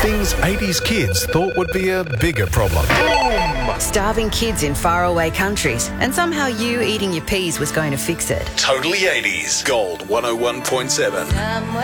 Things 80s kids thought would be a bigger problem. Starving kids in faraway countries, and somehow you eating your peas was going to fix it. Totally 80s. Gold 101.7.